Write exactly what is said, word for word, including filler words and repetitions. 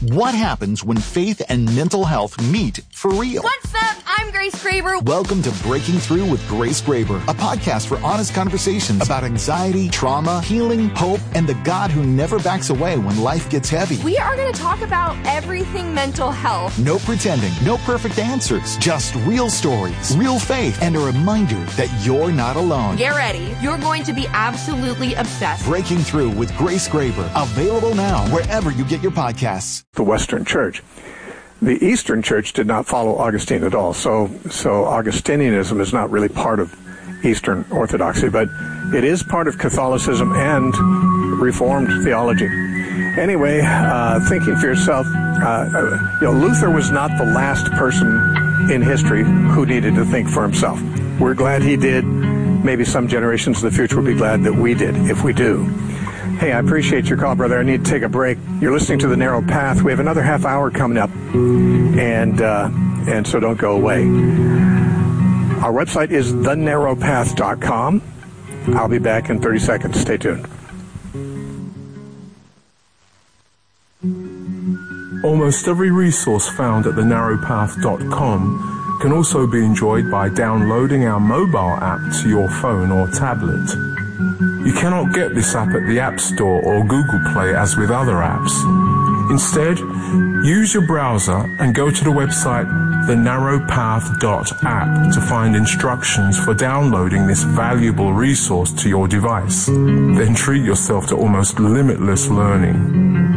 What happens when faith and mental health meet for real? What's up? I'm Grace Graber. Welcome to Breaking Through with Grace Graber, a podcast for honest conversations about anxiety, trauma, healing, hope, and the God who never backs away when life gets heavy. We are going to talk about everything mental health. No pretending, no perfect answers, just real stories, real faith, and a reminder that you're not alone. Get ready. You're going to be absolutely obsessed. Breaking Through with Grace Graber, available now wherever you get your podcasts. The Western Church. The Eastern Church did not follow Augustine at all, so so Augustinianism is not really part of Eastern Orthodoxy, but it is part of Catholicism and Reformed theology. Anyway, uh, thinking for yourself, uh, you know, Luther was not the last person in history who needed to think for himself. We're glad he did. Maybe some generations in the future will be glad that we did, if we do. Hey, I appreciate your call, brother. I need to take a break. You're listening to The Narrow Path. We have another half hour coming up, and uh, and so don't go away. Our website is the narrow path dot com. I'll be back in thirty seconds. Stay tuned. Almost every resource found at the narrow path dot com can also be enjoyed by downloading our mobile app to your phone or tablet. You cannot get this app at the App Store or Google Play as with other apps. Instead, use your browser and go to the website the narrow path dot app to find instructions for downloading this valuable resource to your device. Then treat yourself to almost limitless learning.